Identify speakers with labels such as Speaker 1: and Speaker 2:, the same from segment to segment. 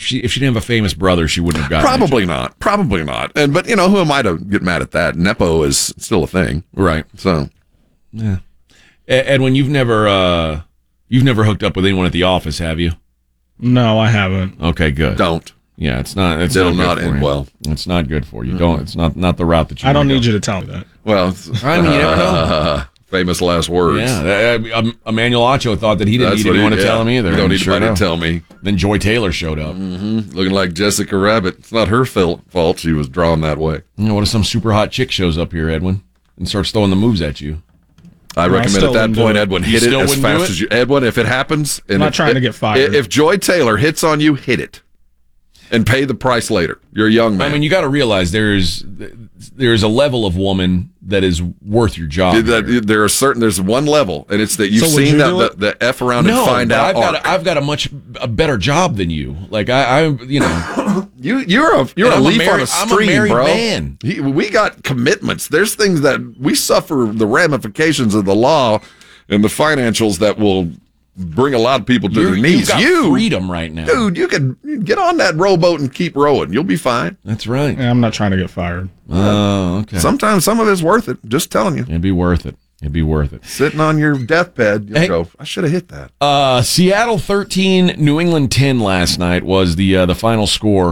Speaker 1: she didn't have a famous brother, she wouldn't have gotten
Speaker 2: Probably not. Probably not. But who am I to get mad at that? Nepo is still a thing,
Speaker 1: right?
Speaker 2: So,
Speaker 1: yeah. Edwin, you've never hooked up with anyone at the office, have you?
Speaker 3: No, I haven't.
Speaker 1: Okay, good.
Speaker 2: Don't.
Speaker 1: Yeah,
Speaker 2: It'll not end well.
Speaker 1: It's not good for you. Don't. It's not the route that you.
Speaker 3: I don't need you to tell me that.
Speaker 2: Well,
Speaker 1: I mean, you never know.
Speaker 2: Famous last words.
Speaker 1: Yeah, Emmanuel Acho thought that he didn't need anyone to tell him either.
Speaker 2: You don't need anybody to tell me.
Speaker 1: Then Joy Taylor showed up.
Speaker 2: Mm-hmm. Looking like Jessica Rabbit. It's not her fault she was drawn that way.
Speaker 1: What if some super hot chick shows up here, Edwin, and starts throwing the moves at you?
Speaker 2: I recommend at that point, Edwin, hit it as fast as you... Edwin, if it happens...
Speaker 3: I'm not trying to get fired.
Speaker 2: If Joy Taylor hits on you, hit it. And pay the price later. You're a young man.
Speaker 1: I mean, you got to realize there's a level of woman that is worth your job.
Speaker 2: There's one level, and it's that you've seen the F around and find out.
Speaker 1: I've got a better job than you. Like you're
Speaker 2: a leaf on a stream,
Speaker 1: I'm a married
Speaker 2: bro.
Speaker 1: Man.
Speaker 2: We got commitments. There's things that we suffer the ramifications of the law and the financials that will bring a lot of people to their knees.
Speaker 1: You've got freedom right now.
Speaker 2: Dude, you can get on that rowboat and keep rowing. You'll be fine.
Speaker 1: That's right.
Speaker 3: Yeah, I'm not trying to get fired.
Speaker 1: Oh, okay.
Speaker 2: Sometimes some of it's worth it. Just telling you.
Speaker 1: It'd be worth it. Sitting on your deathbed, you'll go, I should have hit that. Seattle 13, New England 10 last night was the final score.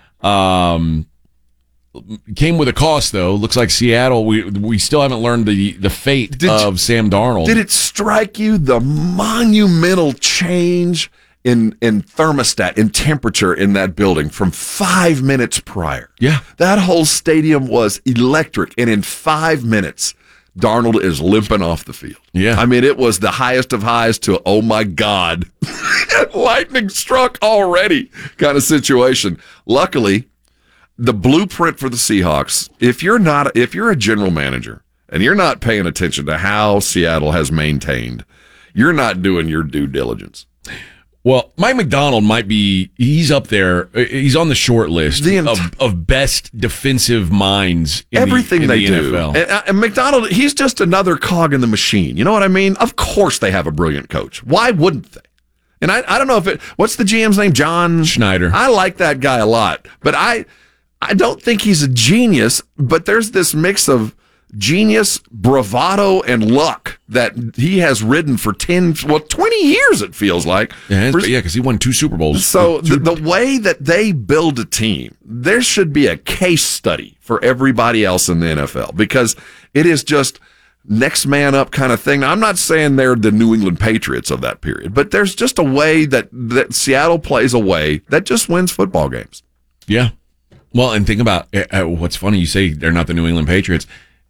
Speaker 1: Came with a cost, though. Looks like Seattle, we still haven't learned the fate of Sam Darnold.
Speaker 2: Did it strike you the monumental change in thermostat, in temperature in that building from 5 minutes prior?
Speaker 1: Yeah.
Speaker 2: That whole stadium was electric, and in 5 minutes, Darnold is limping off the field.
Speaker 1: Yeah.
Speaker 2: I mean, it was the highest of highs to, oh my God, lightning struck already kind of situation. Luckily, the blueprint for the Seahawks, if you're a general manager and you're not paying attention to how Seattle has maintained, you're not doing your due diligence.
Speaker 1: Well, Mike Macdonald he's up there. He's on the short list of best defensive minds in the NFL.
Speaker 2: And Macdonald, he's just another cog in the machine. You know what I mean? Of course they have a brilliant coach. Why wouldn't they? And I don't know what's the GM's name? John
Speaker 1: Schneider.
Speaker 2: I like that guy a lot, but I don't think he's a genius, but there's this mix of genius, bravado, and luck that he has ridden for 20 years, it feels like.
Speaker 1: Yeah, because he won 2 Super Bowls.
Speaker 2: So the way that they build a team, there should be a case study for everybody else in the NFL, because it is just next man up kind of thing. Now, I'm not saying they're the New England Patriots of that period, but there's just a way that Seattle plays a way that just wins football games.
Speaker 1: Yeah. Well, and think about what's funny. You say they're not the New England Patriots.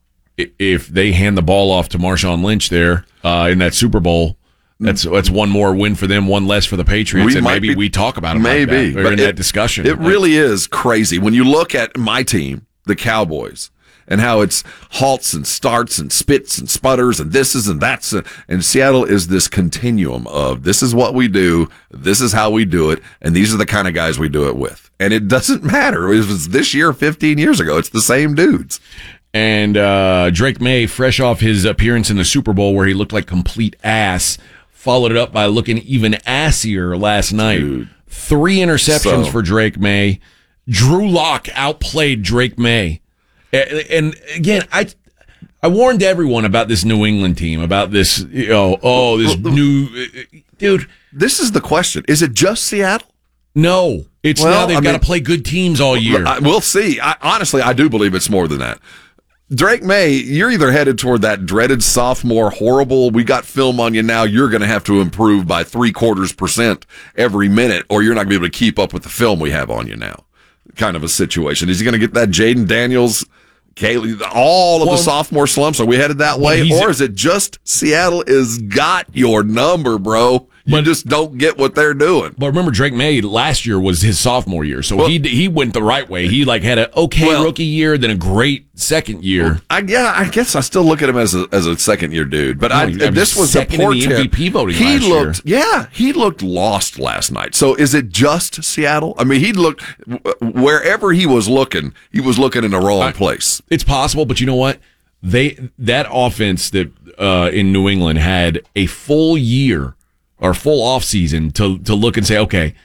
Speaker 1: If they hand the ball off to Marshawn Lynch there in that Super Bowl, that's one more win for them, one less for the Patriots, and maybe we talk about it like that, or in that discussion.
Speaker 2: It really is crazy when you look at my team, the Cowboys, and how it's halts and starts and spits and sputters and this is and that's. And Seattle is this continuum of this is what we do, this is how we do it, and these are the kind of guys we do it with. And it doesn't matter if it's this year or 15 years ago. It's the same dudes.
Speaker 1: And Drake May, fresh off his appearance in the Super Bowl where he looked like complete ass, followed it up by looking even assier last night.
Speaker 2: Dude.
Speaker 1: 3 interceptions for Drake May. Drew Lock outplayed Drake May. And again, I warned everyone about this New England team, about this, this new dude.
Speaker 2: This is the question. Is it just Seattle?
Speaker 1: No, it's now they've got to play good teams all year.
Speaker 2: We'll see. Honestly, I do believe it's more than that. Drake May, you're either headed toward that dreaded sophomore horrible, we got film on you now, you're going to have to improve by 0.75% every minute, or you're not going to be able to keep up with the film we have on you now. Kind of a situation. Is he going to get that Jaden Daniels, Kaylee, all of the sophomore slumps? Are we headed that way? Or is it just Seattle has got your number, bro? You just don't get what they're doing.
Speaker 1: But remember, Drake May last year was his sophomore year, so he went the right way. He had an rookie year, then a great second year.
Speaker 2: I guess I still look at him as a second year dude. But this was
Speaker 1: second in the MVP voting last year.
Speaker 2: Yeah, he looked lost last night. So is it just Seattle? I mean, he looked wherever he was looking in the wrong place.
Speaker 1: It's possible, but you know what? That offense that in New England had a full year or full off season to look and say, okay,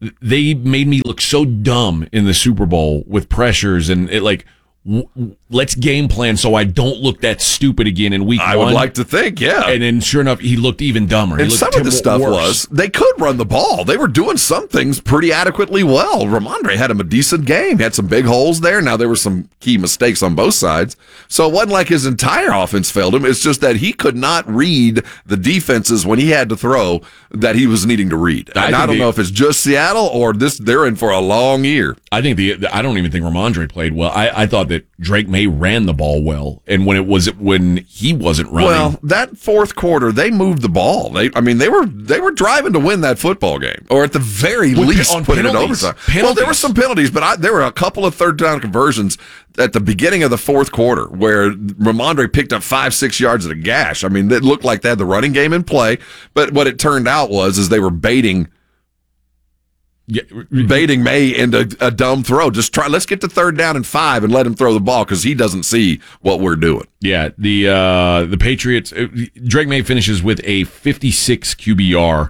Speaker 1: they made me look so dumb in the Super Bowl with pressures and it like. Let's game plan so I don't look that stupid again in week 1.
Speaker 2: I would like to think, yeah.
Speaker 1: And then sure enough, he looked even dumber.
Speaker 2: And some of the stuff was they could run the ball. They were doing some things pretty adequately well. Ramondre had him a decent game. He had some big holes there. Now, there were some key mistakes on both sides. So it wasn't like his entire offense failed him. It's just that he could not read the defenses when he had to throw that he was needing to read. And I don't know if it's just Seattle or they're in for a long year.
Speaker 1: I think I don't even think Ramondre played well. I thought that Drake May ran the ball well, and when he wasn't running.
Speaker 2: Well, that fourth quarter, they moved the ball. They were driving to win that football game, or at the very least put it in overtime. Well, there were some penalties, but there were a couple of third down conversions at the beginning of the fourth quarter where Ramondre picked up 5-6 yards at a gash. I mean, it looked like they had the running game in play, but what it turned out was they were baiting May into a dumb throw. Let's get to third down and 5 and let him throw the ball because he doesn't see what we're doing.
Speaker 1: Yeah, the Patriots, Drake May finishes with a 56 QBR,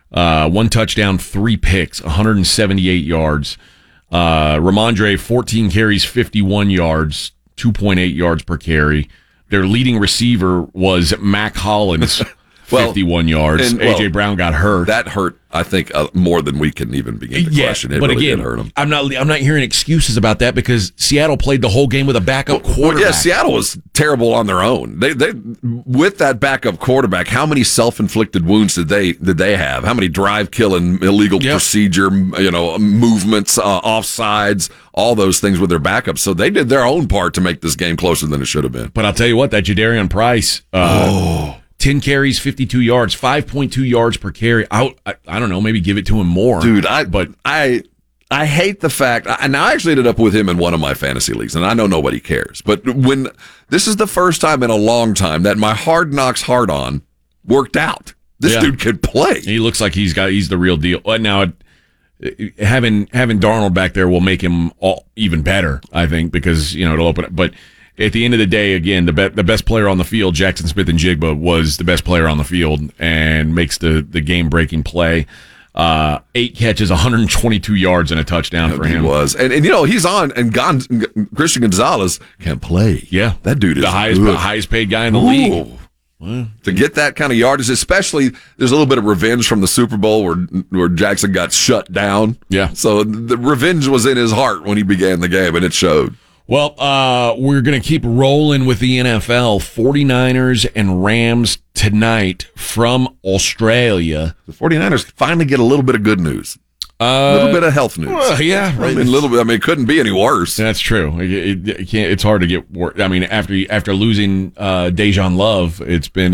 Speaker 1: 1 touchdown, 3 picks, 178 yards. Ramondre, 14 carries, 51 yards, 2.8 yards per carry. Their leading receiver was Mac Hollins. 51 yards. A.J. Brown got hurt.
Speaker 2: That hurt, I think, more than we can even begin to question. It really did hurt him.
Speaker 1: I'm not hearing excuses about that because Seattle played the whole game with a backup quarterback.
Speaker 2: Yeah, Seattle was terrible on their own. They with that backup quarterback, how many self-inflicted wounds did they have? How many drive-killing illegal procedure, movements, offsides, all those things with their backup? So they did their own part to make this game closer than it should have been.
Speaker 1: But I'll tell you what, that Jadarian Price. 10 carries, 52 yards, 5.2 yards per carry. I don't know, maybe give it to him more.
Speaker 2: Dude, I hate the fact, and I actually ended up with him in one of my fantasy leagues, and I know nobody cares. But when this is the first time in a long time that my Hard Knocks hard on worked out. This dude could play.
Speaker 1: He looks like he's the real deal. Now, having Darnold back there will make him even better, I think, because it'll open up. But at the end of the day, again, the best player on the field, Jackson Smith-Njigba, was the best player on the field and makes the game-breaking play. 8 catches, 122 yards, and a touchdown for him.
Speaker 2: He was. And he's on, and Christian Gonzalez can play.
Speaker 1: Yeah.
Speaker 2: That dude is
Speaker 1: the highest paid guy in the league.
Speaker 2: Well, to get that kind of yardage, especially, there's a little bit of revenge from the Super Bowl where Jackson got shut down.
Speaker 1: Yeah.
Speaker 2: So the revenge was in his heart when he began the game, and it showed.
Speaker 1: Well, we're going to keep rolling with the NFL. 49ers and Rams tonight from Australia.
Speaker 2: The 49ers finally get a little bit of good news. A little bit of health news.
Speaker 1: Yeah.
Speaker 2: I mean, a little bit. I mean, it couldn't be any worse.
Speaker 1: That's true. It can't. It's hard to get worse. I mean, after losing Dejan Love, it's been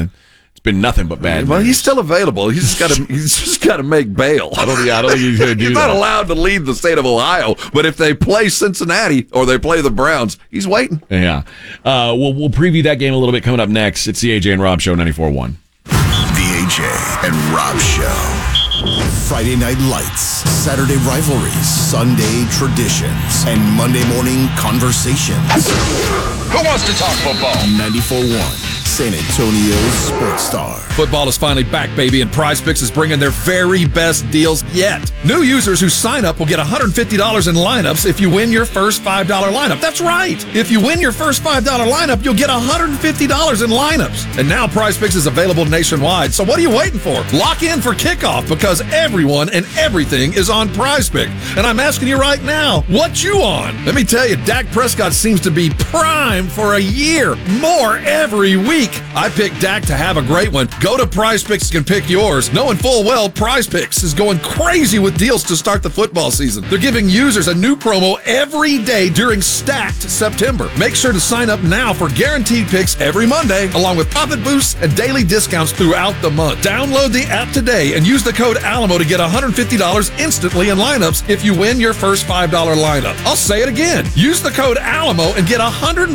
Speaker 1: nothing but bad.
Speaker 2: Well, he's still available. He's just got to make bail.
Speaker 1: I don't think he's going to do that.
Speaker 2: He's not allowed to lead the state of Ohio. But if they play Cincinnati or they play the Browns, he's waiting.
Speaker 1: Yeah. We'll preview that game a little bit coming up next. It's the AJ and Rob Show, 94.1.
Speaker 4: The AJ and Rob Show. Friday Night Lights, Saturday rivalries, Sunday traditions, and Monday morning conversations.
Speaker 5: Who wants to talk football?
Speaker 4: 94.1. San Antonio's Sports Star.
Speaker 6: Football is finally back, baby, and PrizePicks is bringing their very best deals yet. New users who sign up will get $150 in lineups if you win your first $5 lineup. That's right. If you win your first $5 lineup, you'll get $150 in lineups. And now PrizePicks is available nationwide. So what are you waiting for? Lock in for kickoff because everyone and everything is on PrizePicks. And I'm asking you right now, what you on? Let me tell you, Dak Prescott seems to be primed for a year. More every week. I picked Dak to have a great one. Go to PrizePicks and pick yours, knowing full well PrizePicks is going crazy with deals to start the football season. They're giving users a new promo every day during Stacked September. Make sure to sign up now for guaranteed picks every Monday, along with profit boosts and daily discounts throughout the month. Download the app today and use the code Alamo to get $150 instantly in lineups if you win your first $5 lineup. I'll say it again. Use the code Alamo and get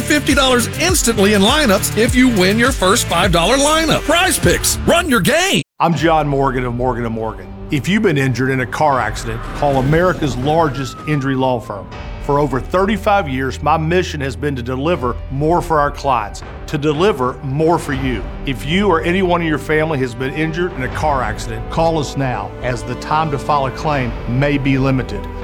Speaker 6: $150 instantly in lineups if you win your first $5 lineup. PrizePicks. Run your game.
Speaker 7: I'm John Morgan of Morgan & Morgan. If you've been injured in a car accident, call America's largest injury law firm. For over 35 years, my mission has been to deliver more for our clients, to to deliver more for you. If you or anyone in your family has been injured in a car accident, call us now, as the time to file a claim may be limited.